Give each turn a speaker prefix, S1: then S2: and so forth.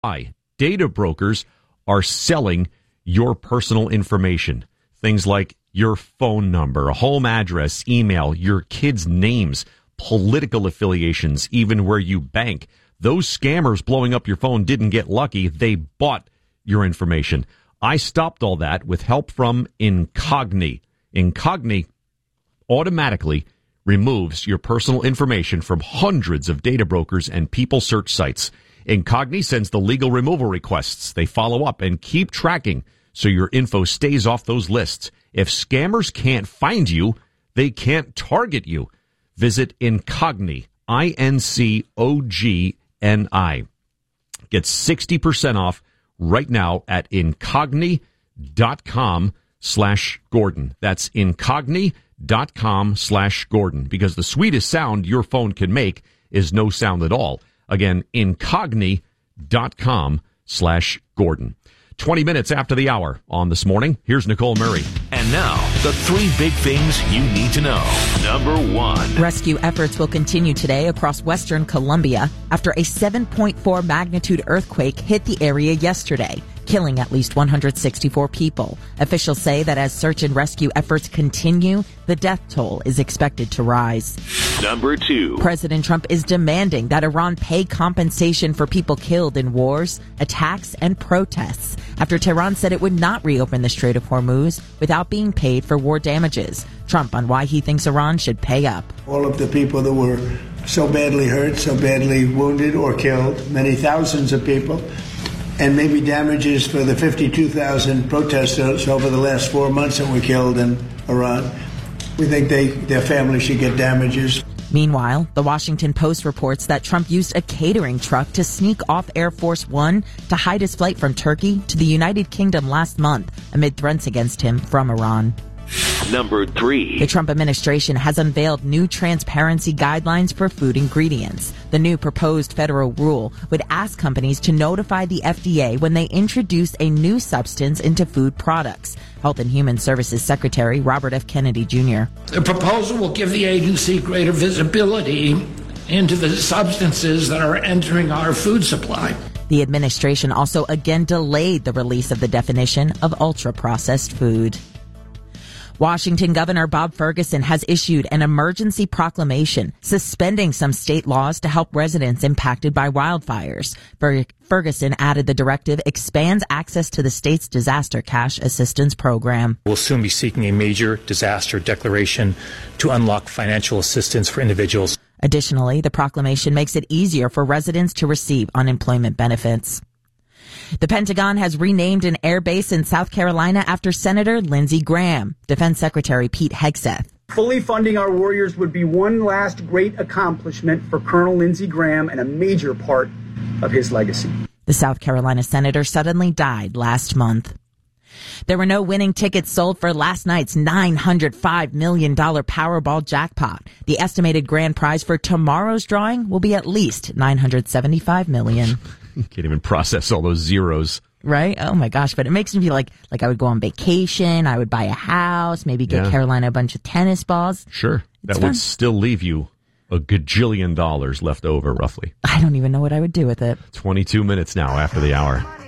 S1: Data brokers are selling your personal information. Things like your phone number, a home address, email, your kids' names, political affiliations, even where you bank. Those scammers blowing up your phone didn't get lucky. They bought your information. I stopped all that with help from Incogni. Incogni automatically removes your personal information from hundreds of data brokers and people search sites. Incogni sends the legal removal requests. They follow up and keep tracking so your info stays off those lists. If scammers can't find you, they can't target you. Visit Incogni, INCOGNI. Get 60% off right now at incogni.com/Gordon. That's incogni.com/Gordon, because the sweetest sound your phone can make is no sound at all. Again, incogni.com/Gordon. 20 minutes after the hour on This Morning, here's Nicole Murray.
S2: And now, the three big things you need to know. Number one.
S3: Rescue efforts will continue today across western Colombia after a 7.4 magnitude earthquake hit the area yesterday, killing at least 164 people. Officials say that as search and rescue efforts continue, the death toll is expected to rise.
S2: Number two.
S3: President Trump is demanding that Iran pay compensation for people killed in wars, attacks, and protests after Tehran said it would not reopen the Strait of Hormuz without being paid for war damages. Trump on why he thinks Iran should pay up.
S4: All of the people that were so badly hurt, so badly wounded or killed, many thousands of people, and maybe damages for the 52,000 protesters over the last 4 months that were killed in Iran. We think their families should get damages.
S3: Meanwhile, the Washington Post reports that Trump used a catering truck to sneak off Air Force One to hide his flight from Turkey to the United Kingdom last month amid threats against him from Iran.
S2: Number three.
S3: The Trump administration has unveiled new transparency guidelines for food ingredients. The new proposed federal rule would ask companies to notify the FDA when they introduce a new substance into food products. Health and Human Services Secretary Robert F. Kennedy Jr.
S5: The proposal will give the agency greater visibility into the substances that are entering our food supply.
S3: The administration also again delayed the release of the definition of ultra-processed food. Washington Governor Bob Ferguson has issued an emergency proclamation suspending some state laws to help residents impacted by wildfires. Ferguson added the directive expands access to the state's disaster cash assistance program.
S6: We'll soon be seeking a major disaster declaration to unlock financial assistance for individuals.
S3: Additionally, the proclamation makes it easier for residents to receive unemployment benefits. The Pentagon has renamed an air base in South Carolina after Senator Lindsey Graham. Defense Secretary Pete Hegseth.
S7: Fully funding our warriors would be one last great accomplishment for Colonel Lindsey Graham and a major part of his legacy.
S3: The South Carolina senator suddenly died last month. There were no winning tickets sold for last night's $905 million Powerball jackpot. The estimated grand prize for tomorrow's drawing will be at least $975 million.
S1: Can't even process all those zeros.
S3: Right? Oh my gosh. But it makes me feel like I would go on vacation. I would buy a house, maybe get Carolina a bunch of tennis balls.
S1: Sure. That would still leave you a gajillion dollars left over, roughly.
S3: I don't even know what I would do with it.
S1: 22 minutes now after the hour.